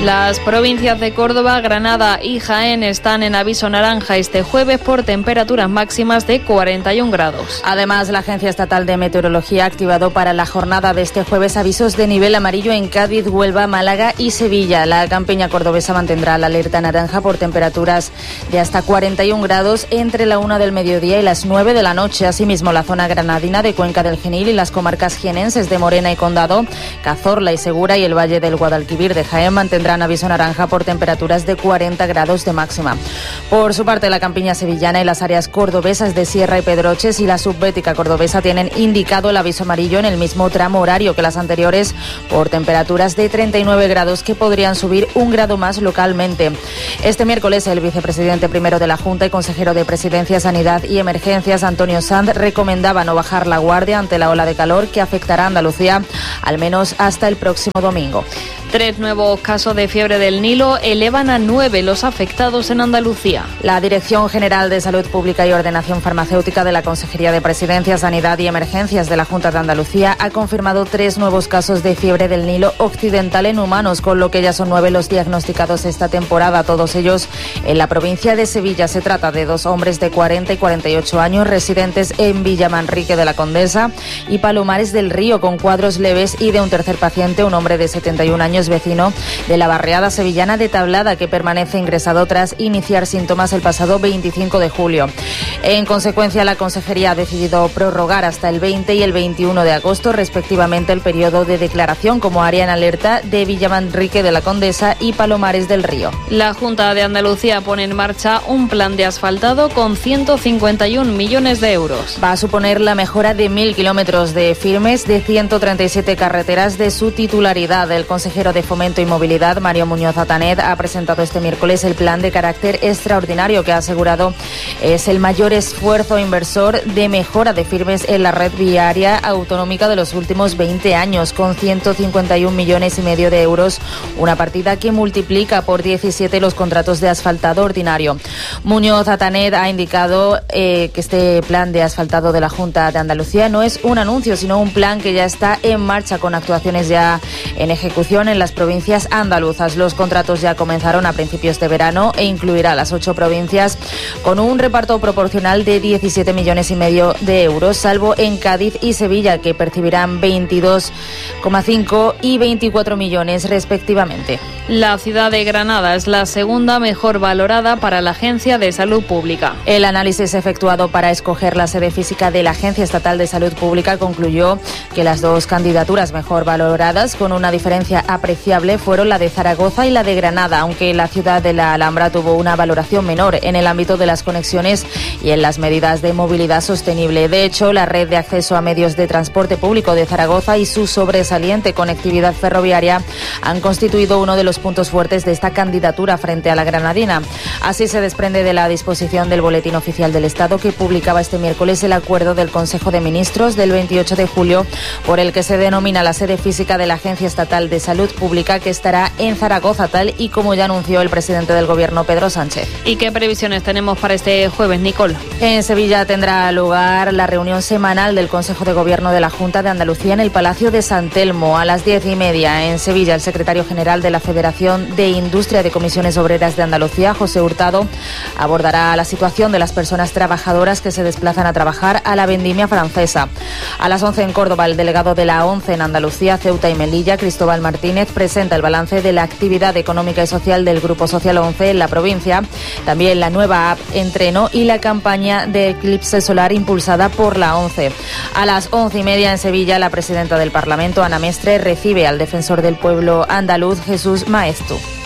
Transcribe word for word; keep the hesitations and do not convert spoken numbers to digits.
Las provincias de Córdoba, Granada y Jaén están en aviso naranja este jueves por temperaturas máximas de cuarenta y un grados. Además, la Agencia Estatal de Meteorología ha activado para la jornada de este jueves avisos de nivel amarillo en Cádiz, Huelva, Málaga y Sevilla. La campiña cordobesa mantendrá la alerta naranja por temperaturas de hasta cuarenta y un grados entre la una del mediodía y las nueve de la noche. Asimismo, la zona granadina de Cuenca del Genil y las comarcas jienenses de Morena y Condado, Cazorla y Segura y el Valle del Guadalquivir de Jaén mantendrán aviso naranja por temperaturas de cuarenta grados de máxima. Por su parte, la campiña sevillana y las áreas cordobesas de Sierra y Pedroches y la subbética cordobesa tienen indicado el aviso amarillo en el mismo tramo horario que las anteriores por temperaturas de treinta y nueve grados que podrían subir un grado más localmente. Este miércoles, el vicepresidente primero de la Junta y consejero de Presidencia, Sanidad y Emergencias, Antonio Sanz, recomendaba no bajar la guardia ante la ola de calor que afectará a Andalucía al menos hasta el próximo domingo. Tres nuevos casos de fiebre del Nilo elevan a nueve los afectados en Andalucía. La Dirección General de Salud Pública y Ordenación Farmacéutica de la Consejería de Presidencia, Sanidad y Emergencias de la Junta de Andalucía ha confirmado tres nuevos casos de fiebre del Nilo occidental en humanos, con lo que ya son nueve los diagnosticados esta temporada, todos ellos en la provincia de Sevilla. Se trata de dos hombres de cuarenta y cuarenta y ocho años residentes en Villamanrique de la Condesa y Palomares del Río con cuadros leves, y de un tercer paciente, un hombre de setenta y un años vecino de la barriada sevillana de Tablada, que permanece ingresado tras iniciar síntomas el pasado veinticinco de julio. En consecuencia, la Consejería ha decidido prorrogar hasta el veinte y el veintiuno de agosto, respectivamente, el periodo de declaración como área en alerta de Villamanrique de la Condesa y Palomares del Río. La Junta de Andalucía pone en marcha un plan de asfaltado con ciento cincuenta y un millones de euros. Va a suponer la mejora de mil kilómetros de firmes de ciento treinta y siete carreteras de su titularidad. El consejero de Fomento y Movilidad, Mario Muñoz Atanet, ha presentado este miércoles el plan de carácter extraordinario que ha asegurado es el mayor esfuerzo inversor de mejora de firmes en la red viaria autonómica de los últimos veinte años, con ciento cincuenta y un millones y medio de euros, una partida que multiplica por diecisiete los contratos de asfaltado ordinario. Muñoz Atanet ha indicado eh, que este plan de asfaltado de la Junta de Andalucía no es un anuncio, sino un plan que ya está en marcha, con actuaciones ya en ejecución en las provincias andaluzas. Los contratos ya comenzaron a principios de verano e incluirá las ocho provincias con un reparto proporcional de diecisiete millones y medio de euros, salvo en Cádiz y Sevilla, que percibirán veintidós coma cinco y veinticuatro millones respectivamente. La ciudad de Granada es la segunda mejor valorada para la Agencia de Salud Pública. El análisis efectuado para escoger la sede física de la Agencia Estatal de Salud Pública concluyó que las dos candidaturas mejor valoradas, con una diferencia apreciable, fueron la de Zaragoza y la de Granada, aunque la ciudad de la Alhambra tuvo una valoración menor en el ámbito de las conexiones y en las medidas de movilidad sostenible. De hecho, la red de acceso a medios de transporte público de Zaragoza y su sobresaliente conectividad ferroviaria han constituido uno de los puntos fuertes de esta candidatura frente a la granadina. Así se desprende de la disposición del Boletín Oficial del Estado, que publicaba este miércoles el acuerdo del Consejo de Ministros del veintiocho de julio por el que se denomina la sede física de la Agencia Estatal de Salud Pública, que estará en Zaragoza, tal y como ya anunció el presidente del Gobierno, Pedro Sánchez. ¿Y qué previsiones tenemos para este jueves, Nicole? En Sevilla tendrá lugar la reunión semanal del Consejo de Gobierno de la Junta de Andalucía en el Palacio de San Telmo a las diez y media. En Sevilla, el secretario general de la Federación de Industria de Comisiones Obreras de Andalucía, José Hurtado, abordará la situación de las personas trabajadoras que se desplazan a trabajar a la vendimia francesa. A las once en Córdoba, el delegado de la ONCE en Andalucía, Ceuta y Melilla, Cristóbal Martínez, presenta el balance de la actividad económica y social del Grupo Social ONCE en la provincia, también la nueva app Entreno y la campaña de eclipse solar impulsada por la ONCE. A las once y media en Sevilla, la presidenta del Parlamento, Ana Mestre, recibe al defensor del pueblo andaluz, Jesús Maestu.